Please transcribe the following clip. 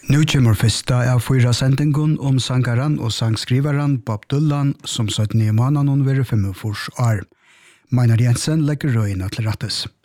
Nu kommer fyrsta av 4 sendingen om sangaran og sangskrivaren Bob Dylan som 17. måneden være 45 år. Meinar Jensen legger røyene til rettes.